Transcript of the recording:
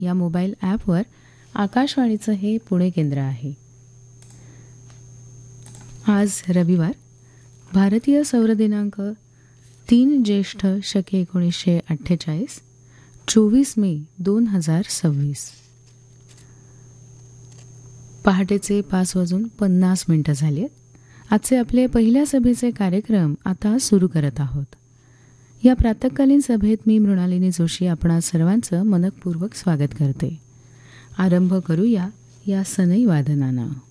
या मोबाईल ॲपवर आकाशवाणीचं हे पुणे केंद्र आहे. आज रविवार, भारतीय सौर दिनांक 3 ज्येष्ठ शके 1948, 24 मे 2026. पहाटेचे 5:50 झाले. आजचे आपले पहिल्या सभेचे कार्यक्रम आता सुरू करत आहोत. या प्रातःकालीन सभेत मी मृणालिनी जोशी आपणा सर्वांचं मनपूर्वक स्वागत करते. आरंभ करूया या सनई वादनानं.